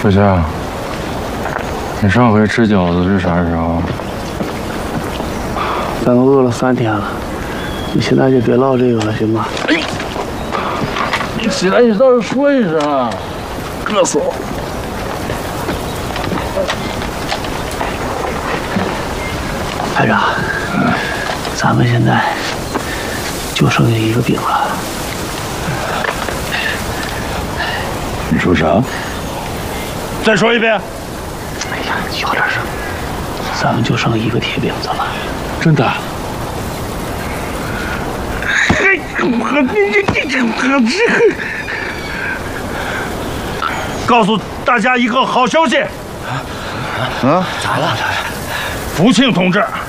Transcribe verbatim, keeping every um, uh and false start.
不行，你上回吃饺子是啥时候？ 咱都饿了三天了，你现在就别唠这个了，行吗？ 哎呦，你起来，你倒是说一声啊！饿死我！ 排长，咱们现在就剩下一个饼了。 你说啥？再说一遍。 哎呀，小点声。咱们就剩一个铁饼子了。 真的？ 嘿，我你你你我这。 告诉大家一个好消息。啊？咋了？福庆同志